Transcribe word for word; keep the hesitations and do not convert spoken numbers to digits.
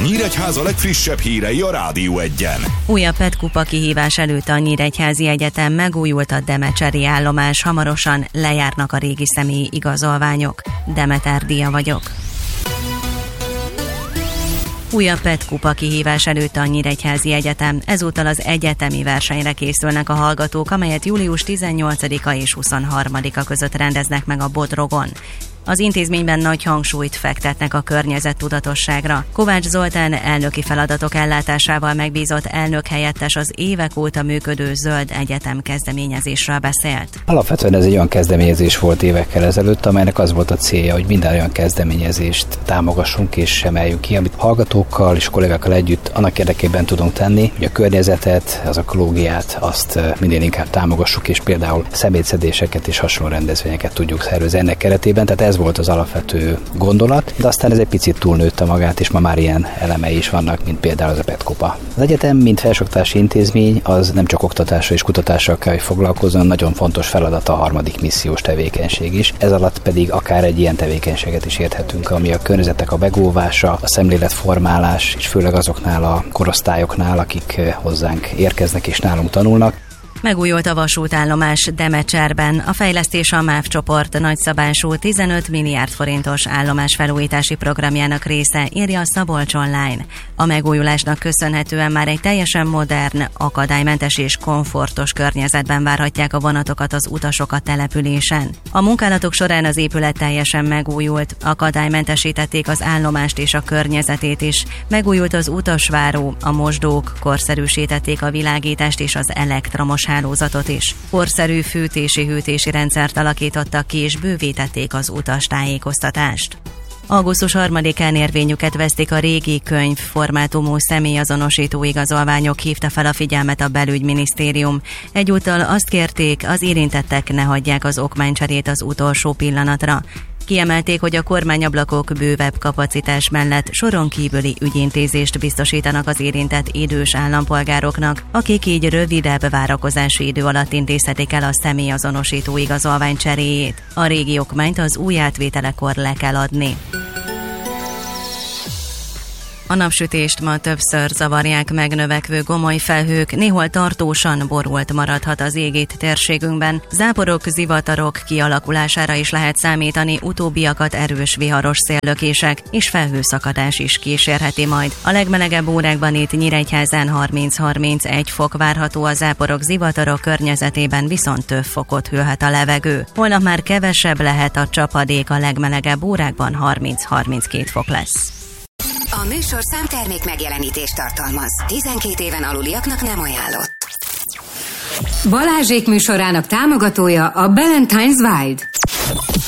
Nyíregyháza legfrissebb hírei a Rádió Egyen. Újabb Petkupa kihívás előtt a Nyíregyházi Egyetem megújult a Demecseri állomás, hamarosan lejárnak a régi személyi igazolványok. Demeter Dia vagyok. Újabb Petkupa kihívás előtt a Nyíregyházi Egyetem. Ezúttal az egyetemi versenyre készülnek a hallgatók, amelyet július tizennyolcadika és huszonharmadika között rendeznek meg a Bodrogon. Az intézményben nagy hangsúlyt fektetnek a környezettudatosságra. Kovács Zoltán elnöki feladatok ellátásával megbízott elnök helyettes az évek óta működő Zöld Egyetem kezdeményezésről beszélt. Alapvetően ez egy olyan kezdeményezés volt évekkel ezelőtt, amelynek az volt a célja, hogy minden olyan kezdeményezést támogassunk és emeljünk ki, amit hallgatókkal és kollégákkal együtt annak érdekében tudunk tenni, hogy a környezetet, az ökológiát azt minél inkább támogassuk, és például szemétszedéseket és hasonló rendezvényeket tudjuk szervezni ennek keretében. Tehát ez volt az alapvető gondolat, de aztán ez egy picit túlnőtte magát, és ma már ilyen elemei is vannak, mint például az a Petkupa. Az egyetem, mint felsőoktatási intézmény, az nem csak oktatással és kutatással kell, hogy foglalkozzon, nagyon fontos feladat a harmadik missziós tevékenység is. Ez alatt pedig akár egy ilyen tevékenységet is érthetünk, ami a környezetek a megóvása, a szemléletformálás, és főleg azoknál a korosztályoknál, akik hozzánk érkeznek és nálunk tanulnak. Megújult a vasútállomás Demecserben. A fejlesztés a MÁV csoport nagyszabású tizenöt milliárd forintos állomásfelújítási programjának része, írja a Szabolcs Online. A megújulásnak köszönhetően már egy teljesen modern, akadálymentes és komfortos környezetben várhatják a vonatokat az utasok a településen. A munkálatok során az épület teljesen megújult, akadálymentesítették az állomást és a környezetét is. Megújult az utasváró, a mosdók, korszerűsítették a világítást és az elektromos hálózatot is. Korszerű fűtési-hűtési rendszert alakítottak ki és bővítették az utastájékoztatást. augusztus harmadikán érvényüket vesztik a régi könyv formátumú személyazonosító igazolványok, hívta fel a figyelmet a belügyminisztérium. Egyúttal azt kérték, az érintettek ne hagyják az okmánycserét az utolsó pillanatra. Kiemelték, hogy a kormányablakok bővebb kapacitás mellett soron kívüli ügyintézést biztosítanak az érintett idős állampolgároknak, akik így rövidebb várakozási idő alatt intézhetik el a személyazonosító igazolvány cseréjét. A régi okmányt az új átvételekor le kell adni. A napsütést ma többször zavarják meg növekvő gomoly felhők, néhol tartósan borult maradhat az ég itt térségünkben. Záporok, zivatarok kialakulására is lehet számítani, utóbbiakat erős viharos széllökések és felhőszakadás is kísérheti majd. A legmelegebb órákban itt Nyíregyházán harminc-harmincegy fok várható, a záporok, zivatarok környezetében viszont több fokot hűlhet a levegő. Holnap már kevesebb lehet a csapadék, a legmelegebb órákban harminc-harminckét fok lesz. A műsorszám termék megjelenítést tartalmaz. tizenkét éven aluliaknak nem ajánlott. Balázsék műsorának támogatója a Ballantine's Wild.